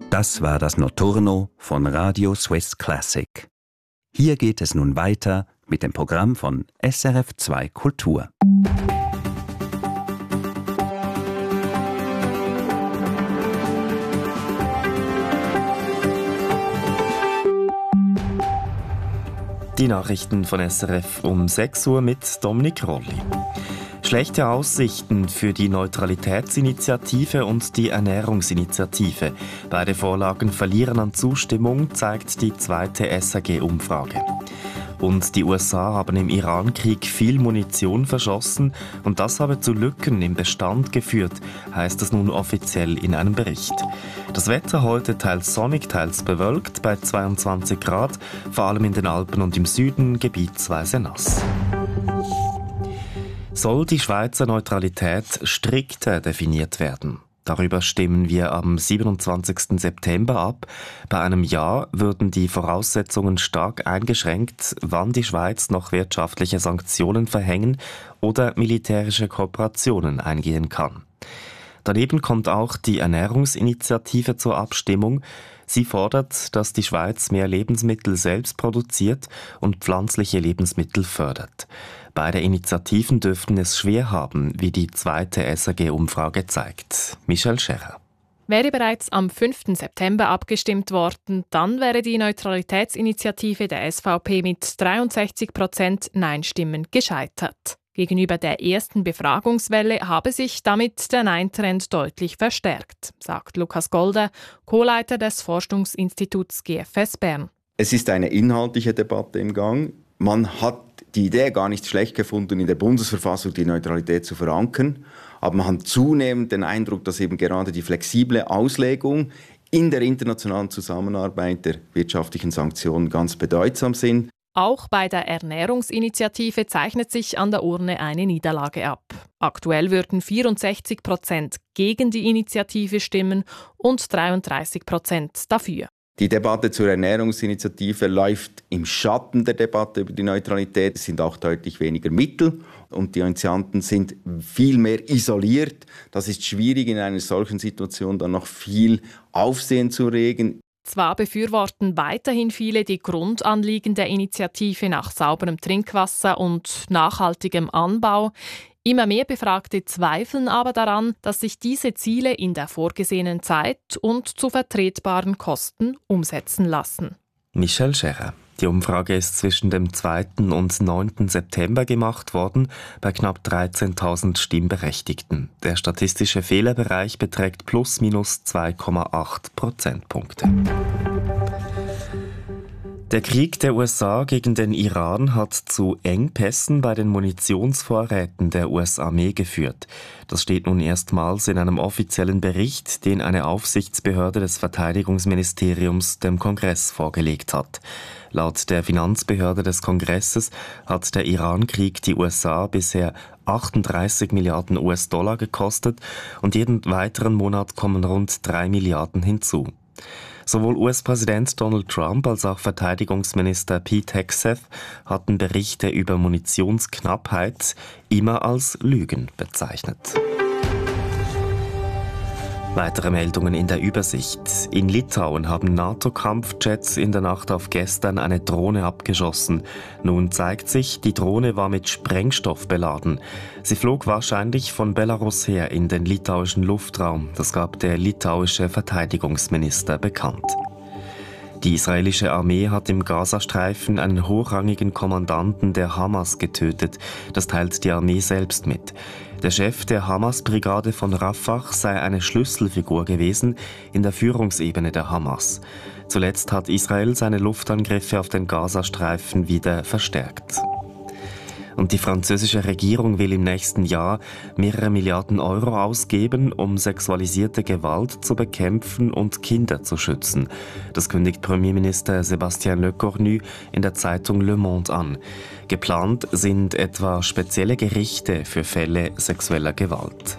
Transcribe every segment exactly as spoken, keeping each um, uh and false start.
Das war das Notturno von Radio Swiss Classic. Hier geht es nun weiter mit dem Programm von S R F zwei Kultur. Die Nachrichten von S R F um sechs Uhr mit Dominik Rolli. Schlechte Aussichten für die Neutralitätsinitiative und die Ernährungsinitiative. Beide Vorlagen verlieren an Zustimmung, zeigt die zweite S A G-Umfrage. Und die U S A haben im Iran-Krieg viel Munition verschossen und das habe zu Lücken im Bestand geführt, heißt es nun offiziell in einem Bericht. Das Wetter heute teils sonnig, teils bewölkt bei zweiundzwanzig Grad, vor allem in den Alpen und im Süden gebietsweise nass. Soll die Schweizer Neutralität strikter definiert werden? Darüber stimmen wir am siebenundzwanzigsten September ab. Bei einem Ja würden die Voraussetzungen stark eingeschränkt, wann die Schweiz noch wirtschaftliche Sanktionen verhängen oder militärische Kooperationen eingehen kann. Daneben kommt auch die Ernährungsinitiative zur Abstimmung. Sie fordert, dass die Schweiz mehr Lebensmittel selbst produziert und pflanzliche Lebensmittel fördert. Beide Initiativen dürften es schwer haben, wie die zweite S A G-Umfrage zeigt. Michel Scherrer. Wäre bereits am fünften September abgestimmt worden, dann wäre die Neutralitätsinitiative der S V P mit dreiundsechzig Prozent Nein-Stimmen gescheitert. Gegenüber der ersten Befragungswelle habe sich damit der Nein-Trend deutlich verstärkt, sagt Lukas Golder, Co-Leiter des Forschungsinstituts G F S Bern. Es ist eine inhaltliche Debatte im Gang. Man hat die Idee gar nicht schlecht gefunden, in der Bundesverfassung die Neutralität zu verankern. Aber man hat zunehmend den Eindruck, dass eben gerade die flexible Auslegung in der internationalen Zusammenarbeit der wirtschaftlichen Sanktionen ganz bedeutsam sind. Auch bei der Ernährungsinitiative zeichnet sich an der Urne eine Niederlage ab. Aktuell würden vierundsechzig Prozent gegen die Initiative stimmen und dreiunddreißig Prozent dafür. Die Debatte zur Ernährungsinitiative läuft im Schatten der Debatte über die Neutralität. Es sind auch deutlich weniger Mittel und die Initianten sind viel mehr isoliert. Das ist schwierig, in einer solchen Situation dann noch viel Aufsehen zu regen. Zwar befürworten weiterhin viele die Grundanliegen der Initiative nach sauberem Trinkwasser und nachhaltigem Anbau. Immer mehr Befragte zweifeln aber daran, dass sich diese Ziele in der vorgesehenen Zeit und zu vertretbaren Kosten umsetzen lassen. Michel Scherrer. Die Umfrage ist zwischen dem zweiten und neunten September gemacht worden, bei knapp dreizehntausend Stimmberechtigten. Der statistische Fehlerbereich beträgt plus minus zwei Komma acht Prozentpunkte. Der Krieg der U S A gegen den Iran hat zu Engpässen bei den Munitionsvorräten der U S-Armee geführt. Das steht nun erstmals in einem offiziellen Bericht, den eine Aufsichtsbehörde des Verteidigungsministeriums dem Kongress vorgelegt hat. Laut der Finanzbehörde des Kongresses hat der Iran-Krieg die U S A bisher achtunddreißig Milliarden U S-Dollar gekostet und jeden weiteren Monat kommen rund drei Milliarden hinzu. Sowohl U S-Präsident Donald Trump als auch Verteidigungsminister Pete Hegseth hatten Berichte über Munitionsknappheit immer als Lügen bezeichnet. Weitere Meldungen in der Übersicht. In Litauen haben NATO-Kampfjets in der Nacht auf gestern eine Drohne abgeschossen. Nun zeigt sich, die Drohne war mit Sprengstoff beladen. Sie flog wahrscheinlich von Belarus her in den litauischen Luftraum. Das gab der litauische Verteidigungsminister bekannt. Die israelische Armee hat im Gazastreifen einen hochrangigen Kommandanten der Hamas getötet. Das teilt die Armee selbst mit. Der Chef der Hamas-Brigade von Rafah sei eine Schlüsselfigur gewesen in der Führungsebene der Hamas. Zuletzt hat Israel seine Luftangriffe auf den Gazastreifen wieder verstärkt. Und die französische Regierung will im nächsten Jahr mehrere Milliarden Euro ausgeben, um sexualisierte Gewalt zu bekämpfen und Kinder zu schützen. Das kündigt Premierminister Sébastien Lecornu in der Zeitung Le Monde an. Geplant sind etwa spezielle Gerichte für Fälle sexueller Gewalt.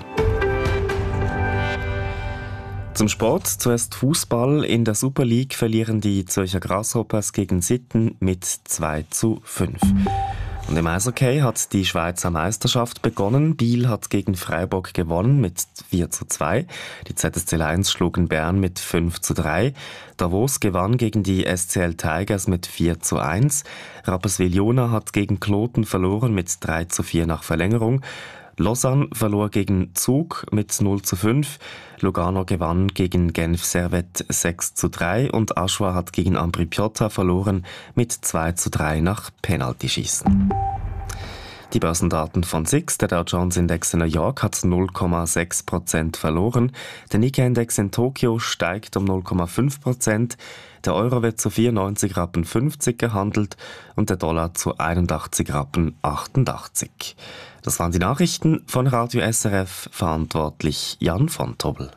Zum Sport, zuerst Fußball. In der Super League verlieren die Zürcher Grasshoppers gegen Sitten mit zwei zu fünf. Und im Eishockey hat die Schweizer Meisterschaft begonnen. Biel hat gegen Freiburg gewonnen mit vier zu zwei. Die Z S C Lions schlugen Bern mit fünf zu drei. Davos gewann gegen die S C L Tigers mit vier zu eins. Rapperswil-Jona hat gegen Kloten verloren mit drei zu vier nach Verlängerung. Lausanne verlor gegen Zug mit null zu fünf. Lugano gewann gegen Genf Servette sechs zu drei und Aschua hat gegen Ambri Piotta verloren mit zwei zu drei nach Penaltyschießen. Die Börsendaten von S I X, der Dow Jones Index in New York, hat null Komma sechs Prozent verloren. Der Nikkei-Index in Tokio steigt um null Komma fünf Prozent. Der Euro wird zu vierundneunzig Rappen fünfzig gehandelt und der Dollar zu einundachtzig Rappen achtundachtzig. Das waren die Nachrichten von Radio S R F, verantwortlich Jan von Tobel.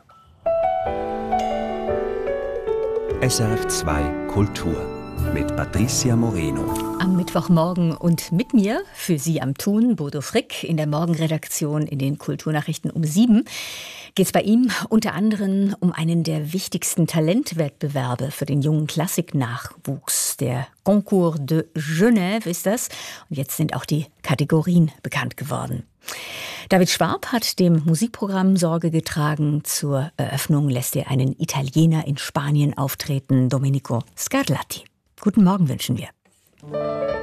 S R F zwei Kultur mit Patricia Moreno. Am Mittwochmorgen und mit mir, für Sie am Tun, Bodo Frick, in der Morgenredaktion in den Kulturnachrichten um sieben, geht es bei ihm unter anderem um einen der wichtigsten Talentwettbewerbe für den jungen Klassiknachwuchs. Der Concours de Genève ist das. Und jetzt sind auch die Kategorien bekannt geworden. David Schwab hat dem Musikprogramm Sorge getragen. Zur Eröffnung lässt er einen Italiener in Spanien auftreten, Domenico Scarlatti. Guten Morgen wünschen wir.